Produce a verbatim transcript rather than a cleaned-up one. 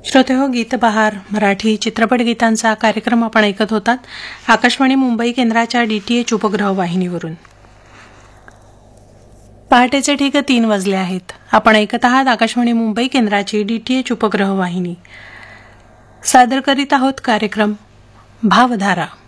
श्रोतेहो, गीतबहार मराठी चित्रपट गीतांचा कार्यक्रम आपण ऐकत होतात आकाशवाणी मुंबई केंद्राच्या डीटीएच उपग्रह वाहिनीवरून. पहाटेचे ठीक तीन वाजले आहेत. आपण ऐकत आहात आकाशवाणी मुंबई केंद्राची डीटीएच उपग्रह वाहिनी. सादर करीत आहोत कार्यक्रम भावधारा.